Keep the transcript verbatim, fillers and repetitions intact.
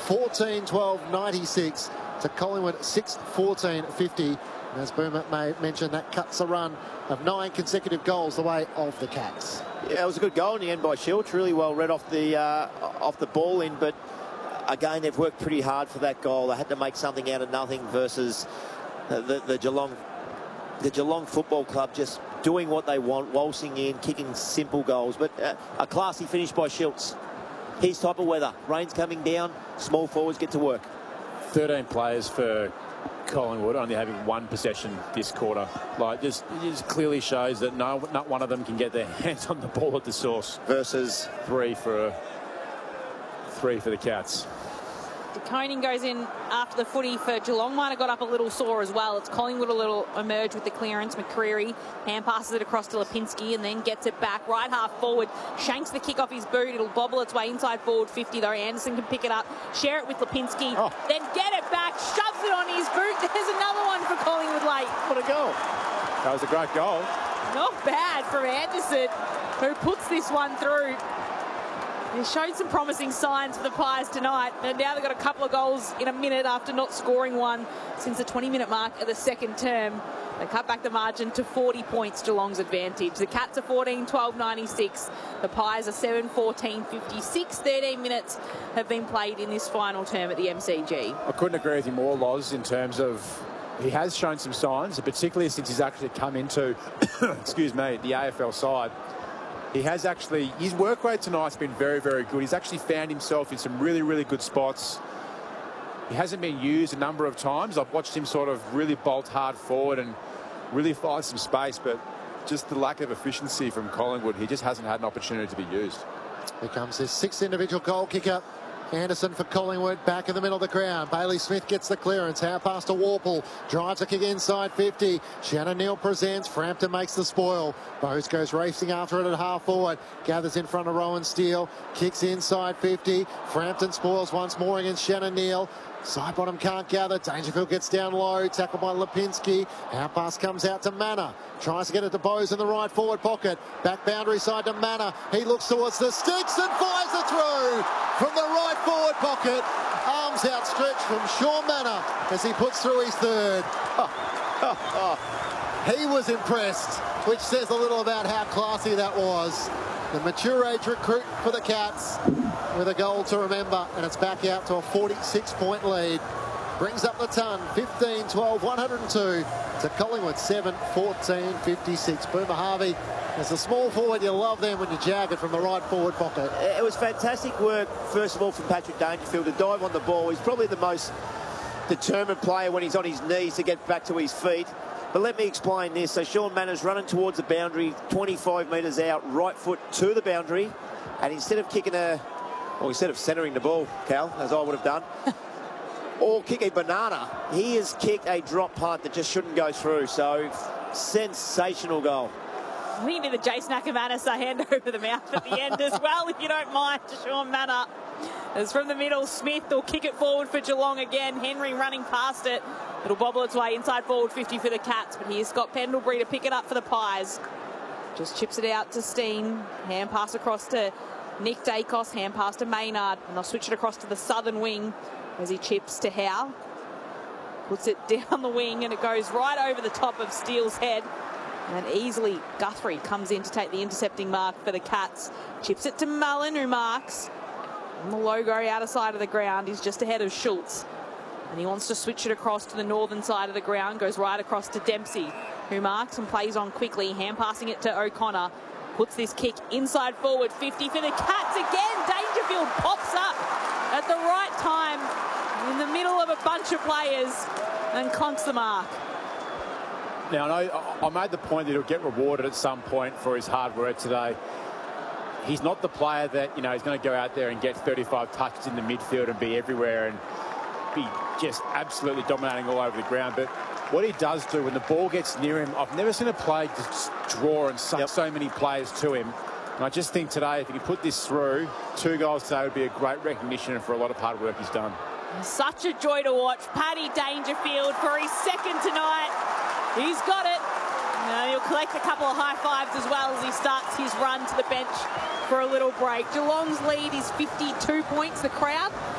fourteen twelve ninety-six to Collingwood six fourteen fifty. And as Boomer may mention, that cuts a run of nine consecutive goals the way of the Cats. Yeah, it was a good goal in the end by Schultz. Really well read off the uh, off the ball in, but again, they've worked pretty hard for that goal. They had to make something out of nothing versus the, the, the Geelong, the Geelong Football Club just doing what they want, waltzing in, kicking simple goals. But uh, a classy finish by Schultz. His type of weather. Rain's coming down. Small forwards get to work. thirteen players for Collingwood only having one possession this quarter. Like, just, it just clearly shows that no, not one of them can get their hands on the ball at the source. Versus three for three for the Cats. De Koning goes in after the footy for Geelong. Might have got up a little sore as well. It's Collingwood a little emerge with the clearance. McCreery hand passes it across to Lipinski and then gets it back. Right half forward. Shanks the kick off his boot. It'll bobble its way inside forward fifty though. Anderson can pick it up. Share it with Lipinski. Oh. Then get it back. Shoves it on his boot. There's another one for Collingwood late. What a goal. That was a great goal. Not bad from Anderson, who puts this one through. He showed some promising signs for the Pies tonight, and now they've got a couple of goals in a minute after not scoring one since the twenty minute mark of the second term. They cut back the margin to forty points, Geelong's advantage. The Cats are fourteen twelve ninety-six. The Pies are seven fourteen fifty-six. thirteen minutes have been played in this final term at the M C G. I couldn't agree with you more, Loz, in terms of he has shown some signs, particularly since he's actually come into, excuse me, the A F L side. He has actually, his work rate tonight's been very, very good. He's actually found himself in some really, really good spots. He hasn't been used a number of times. I've watched him sort of really bolt hard forward and really find some space, but just the lack of efficiency from Collingwood, he just hasn't had an opportunity to be used. Here comes his sixth individual goal kicker. Anderson for Collingwood, back in the middle of the ground. Bailey Smith gets the clearance. Half past to Warple. Drives a kick inside fifty. Shannon Neal presents. Frampton makes the spoil. Bose goes racing after it at half forward. Gathers in front of Rowan Steele. Kicks inside fifty. Frampton spoils once more against Shannon Neal. Side bottom can't gather. Dangerfield gets down low. Tackled by Lipinski. Half pass comes out to Manor. Tries to get it to Bose in the right forward pocket. Back boundary side to Manor. He looks towards the sticks and fires it through from the right forward pocket. Arms outstretched from Sean Manor as he puts through his third. He was impressed, which says a little about how classy that was. The mature age recruit for the Cats with a goal to remember, and it's back out to a forty-six point lead. Brings up the ton, fifteen twelve one oh two to Collingwood seven fourteen fifty-six. Boomer Harvey, as a small forward, you love them when you jag it from the right forward pocket. It was fantastic work, first of all, from Patrick Dangerfield to dive on the ball. He's probably the most determined player when he's on his knees to get back to his feet. But let me explain this. So Sean Manor's running towards the boundary, twenty-five metres out, right foot to the boundary. And instead of kicking a, or instead of centering the ball, Cal, as I would have done, or kick a banana, he has kicked a drop punt that just shouldn't go through. So, sensational goal. We need the Jason Ackermanis a hand over the mouth at the end as well, if you don't mind, to Sean Manor. As from the middle, Smith will kick it forward for Geelong again. Henry running past it. It'll bobble its way inside forward fifty for the Cats, but here's Scott Pendlebury to pick it up for the Pies. Just chips it out to Steen. Hand pass across to Nick Dacos. Hand pass to Maynard. And they'll switch it across to the southern wing as he chips to Howe. Puts it down the wing and it goes right over the top of Steele's head. And easily Guthrie comes in to take the intercepting mark for the Cats. Chips it to Mullen, who marks. On the logo outer side of the ground, he's just ahead of Schultz. And he wants to switch it across to the northern side of the ground. Goes right across to Dempsey, who marks and plays on quickly. Hand passing it to O'Connor. Puts this kick inside forward fifty for the Cats again. Dangerfield pops up at the right time in the middle of a bunch of players and conks the mark. Now, I know I made the point that he'll get rewarded at some point for his hard work today. He's not the player that, you know, he's going to go out there and get thirty-five touches in the midfield and be everywhere and be just absolutely dominating all over the ground. But what he does do when the ball gets near him, I've never seen a play just draw and suck yep. so many players to him. And I just think today, if he can put this through, two goals today would be a great recognition for a lot of hard work he's done. Such a joy to watch. Paddy Dangerfield for his second tonight. He's got it. Now he'll collect a couple of high fives as well as he starts his run to the bench for a little break. Geelong's lead is fifty-two points. The crowd